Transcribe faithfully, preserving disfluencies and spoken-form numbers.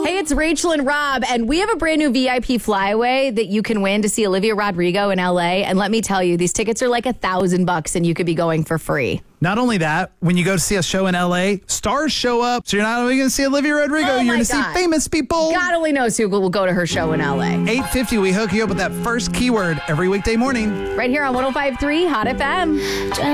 Hey, it's Rachel and Rob, and we have a brand new V I P flyaway that you can win to see Olivia Rodrigo in L A. And let me tell you, these tickets are like a thousand bucks, and you could be going for free. Not only that, when you go to see a show in L A, stars show up. So you're not only going to see Olivia Rodrigo, Oh you're going to see God. famous people. God only knows who will go to her show in L A. eight fifty, we hook you up with that first keyword every weekday morning. Right here on one oh five point three Hot F M.